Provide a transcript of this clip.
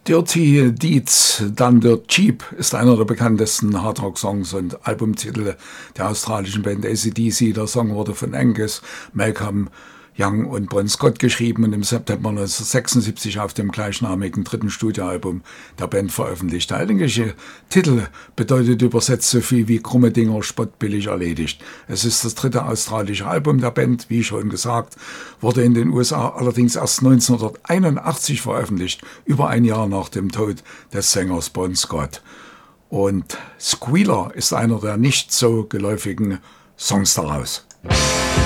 Dirty Deeds Done Dirt Cheap ist einer der bekanntesten Hardrock-Songs und Albumtitel der australischen Band AC/DC. Der Song wurde von Angus, Malcolm Young und Bon Scott geschrieben und im September 1976 auf dem gleichnamigen dritten Studioalbum der Band veröffentlicht. Der eigentliche Titel bedeutet übersetzt so viel wie krumme Dinger spottbillig erledigt. Es ist das dritte australische Album der Band, wie schon gesagt, wurde in den USA allerdings erst 1981 veröffentlicht, über ein Jahr nach dem Tod des Sängers Bon Scott. Und Squealer ist einer der nicht so geläufigen Songs daraus.